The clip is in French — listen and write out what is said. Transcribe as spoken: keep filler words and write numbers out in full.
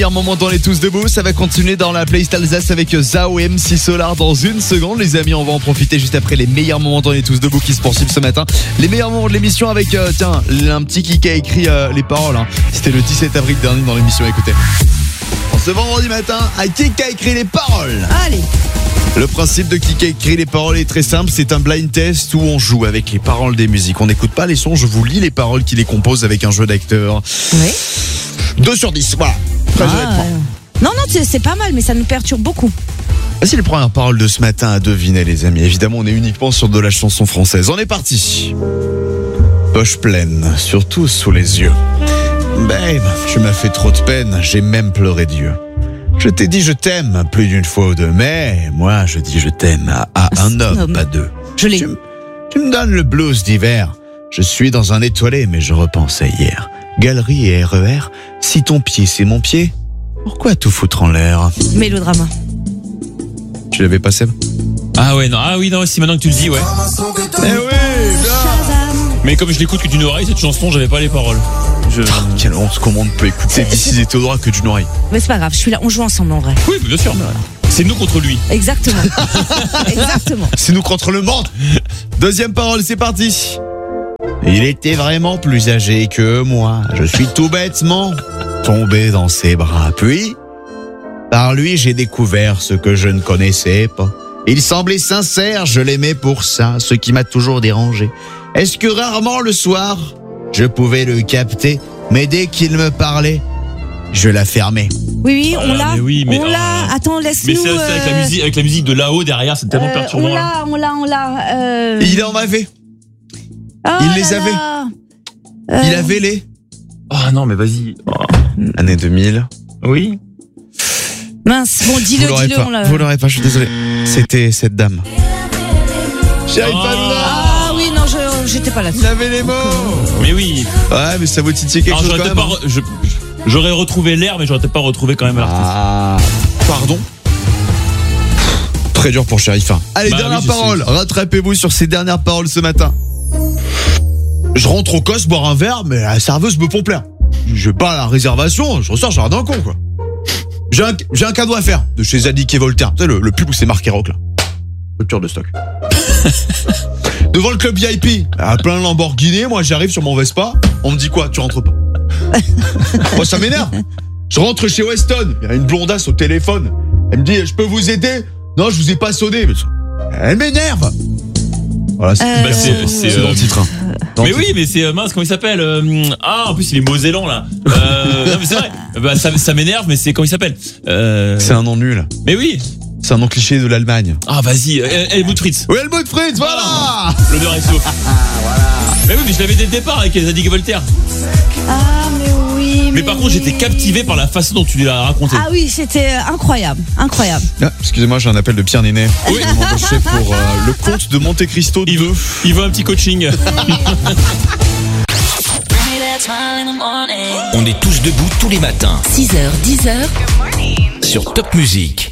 Un moment dans les tous debout, ça va continuer dans la playlist Alsace avec Zao et M C Solar dans une seconde. Les amis, on va en profiter juste après les meilleurs moments dans les tous debout qui se poursuivent ce matin. Les meilleurs moments de l'émission avec, euh, tiens, un petit qui a écrit euh, les paroles. Hein. C'était le dix-sept avril dernier dans l'émission, écoutez. En ce vendredi matin, à qui a écrit les paroles. Allez. Le principe de qui a écrit les paroles est très simple, c'est un blind test où on joue avec les paroles des musiques. On n'écoute pas les sons, je vous lis les paroles qui les composent avec un jeu d'acteurs. Oui. deux sur dix, voilà. Très Ah, euh... Non, non, c'est, c'est pas mal, mais ça nous perturbe beaucoup. Voici les premières paroles de ce matin à deviner, les amis. Évidemment, on est uniquement sur de la chanson française. On est parti. Poche pleine, surtout sous les yeux. Babe, tu m'as fait trop de peine, j'ai même pleuré Dieu. Je t'ai dit je t'aime plus d'une fois ou deux, mais moi je dis je t'aime à, à un homme, homme, pas deux. Je l'ai. Tu, tu me donnes le blues d'hiver. Je suis dans un étoilé, mais je repense à hier. Galerie et R E R, si ton pied c'est mon pied, pourquoi tout foutre en l'air? Mélodrama. Tu l'avais pas, Seb? Ah ouais, non, ah oui, non, si maintenant que tu le dis, ouais. Eh oui, bien. Mais comme je l'écoute que d'une oreille, cette chanson, j'avais pas les paroles. Je... Ah, quelle honte, comment on ne peut écouter d'ici et Théodora que d'une oreille? Mais c'est pas grave, je suis là, on joue ensemble en vrai. Oui, bien sûr. Voilà. C'est nous contre lui. Exactement. Exactement. C'est nous contre le monde. Deuxième parole, c'est parti. Il était vraiment plus âgé que moi. Je suis tout bêtement tombé dans ses bras. Puis, par lui, j'ai découvert ce que je ne connaissais pas. Il semblait sincère, je l'aimais pour ça, ce qui m'a toujours dérangé. Est-ce que rarement le soir, je pouvais le capter, mais dès qu'il me parlait, je la fermais. Oui, oui, on Ah, l'a. mais oui, mais on oh. l'a. Attends, laisse-nous. Mais c'est, c'est avec la euh, musique, avec la musique de là-haut derrière, c'est tellement euh, perturbant. On là. l'a, on l'a, on l'a. Euh... Il en avait. Oh il les là avait. là. Euh, Il avait les... Ah non, mais vas-y. Oh. Année deux mille. Oui. Mince, bon, dis-le, Vous l'aurez dis-le. pas, on l'a... vous l'aurez pas, je suis désolé. C'était cette dame. J'arrive Oh. pas à le voir. Ah oui, non, je, j'étais pas là. Il avait les mots. Mais oui. Ouais, mais ça vous titille quelque Alors, chose j'aurais quand peut-être même. pas, re- je- j'aurais retrouvé l'air, mais j'aurais peut-être pas retrouvé quand même l'artiste. Ah, pardon. Très dur pour Sheriff. Allez, Bah dernière oui, je parole. sais. Rattrapez-vous sur ces dernières paroles ce matin. Je rentre au cos boire un verre, mais la serveuse me pompe l'air. Je vais pas à la réservation, je ressors, j'ai l'air d'un con, quoi. J'ai un, j'ai un cadeau à faire de chez Zadig et Voltaire. Tu sais, le, le pub où c'est marqué rock, là. Rupture de stock. Devant le club V I P, à plein de Lamborghini, moi j'arrive sur mon Vespa, on me dit quoi? Tu rentres pas. Moi ça m'énerve. Je rentre chez Weston, il y a une blondasse au téléphone. Elle me dit, je peux vous aider? Non, je vous ai pas sonné. Elle m'énerve. Voilà, c'est, Euh, Bah, c'est, c'est, c'est dans le euh, titre. hein. Dans Mais le oui, mais c'est euh, mince, comment il s'appelle euh, Ah, en plus il est mosellan là. Euh, non mais c'est vrai. Bah ça, ça m'énerve, mais c'est comment il s'appelle euh... C'est un nom nul. Mais oui. C'est un nom cliché de l'Allemagne. Ah vas-y, euh, Helmut Fritz. Oui, Helmut Fritz, voilà. L'honneur est sauf. Mais oui, mais je l'avais dès le départ avec Zadig et Voltaire. Ah, mais oui. Mais par contre, j'étais captivé par la façon dont tu l'as raconté. Ah oui, c'était incroyable. Incroyable. Ah, excusez-moi, j'ai un appel de Pierre Nénet. Oui. Il m'a embauché pour euh, le comte de Monte Cristo Il deux. veut, il veut un petit coaching. On est tous debout tous les matins. six heures, dix heures. Sur Top Music.